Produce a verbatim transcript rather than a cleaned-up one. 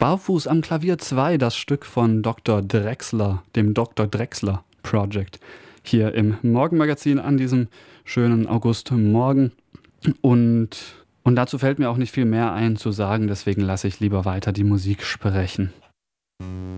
Barfuß am Klavier zwei, das Stück von Doktor Drexler, dem Doktor Drexler Project, hier im Morgenmagazin an diesem schönen Augustmorgen. Und, und dazu fällt mir auch nicht viel mehr ein zu sagen, deswegen lasse ich lieber weiter die Musik sprechen.